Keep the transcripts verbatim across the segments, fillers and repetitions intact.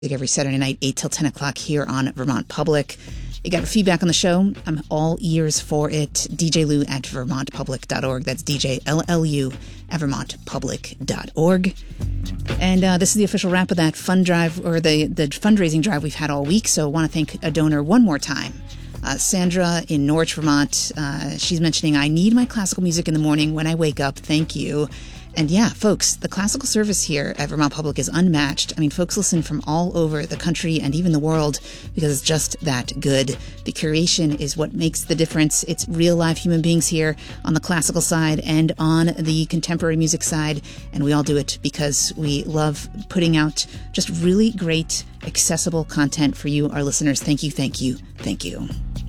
every Saturday night, eight till ten o'clock here on Vermont Public. You got feedback on the show? I'm all ears for it. D J Lou at vermont public dot org. That's D J L L U at vermont public dot org. And uh, this is the official wrap of that fund drive, or the, the fundraising drive we've had all week. So I want to thank a donor one more time. Uh, Sandra in Norwich, Vermont. Uh, she's mentioning, I need my classical music in the morning when I wake up. Thank you. And yeah, folks, the classical service here at Vermont Public is unmatched. I mean, folks listen from all over the country and even the world because it's just that good. The curation is what makes the difference. It's real live human beings here on the classical side and on the contemporary music side. And we all do it because we love putting out just really great, accessible content for you, our listeners. Thank you, thank you, thank you.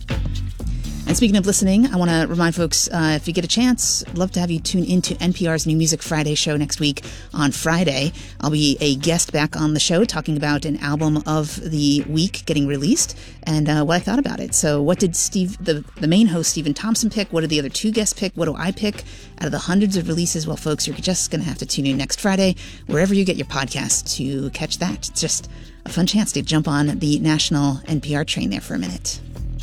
And speaking of listening, I want to remind folks, uh, if you get a chance, I'd love to have you tune into N P R's New Music Friday show next week on Friday. I'll be a guest back on the show talking about an album of the week getting released and uh, what I thought about it. So what did Steve, the, the main host, Stephen Thompson, pick? What did the other two guests pick? What do I pick out of the hundreds of releases? Well, folks, you're just going to have to tune in next Friday, wherever you get your podcast, to catch that. It's just a fun chance to jump on the national N P R train there for a minute.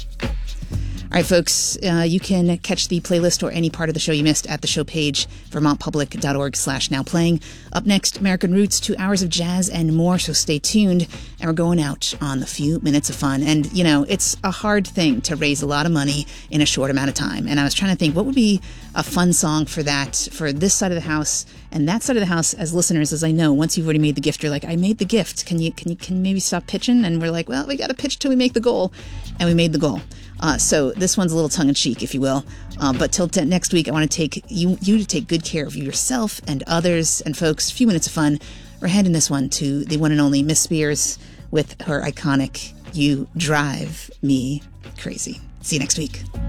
All right, folks, uh, you can catch the playlist or any part of the show you missed at the show page, vermont public dot org slash now playing. Up next, American Roots, two hours of jazz and more, so stay tuned. And we're going out on a few minutes of fun. And, you know, it's a hard thing to raise a lot of money in a short amount of time. And I was trying to think, what would be a fun song for that, for this side of the house and that side of the house? As listeners, as I know, once you've already made the gift, you're like, I made the gift. Can you, can you, can you maybe stop pitching? And we're like, well, we got to pitch till we make the goal. And we made the goal. Uh, so this one's a little tongue-in-cheek, if you will. Uh, but till t- next week, I want to take you you to take good care of yourself and others. And folks, a few minutes of fun. We're handing this one to the one and only Miss Spears with her iconic "You Drive Me Crazy." See you next week.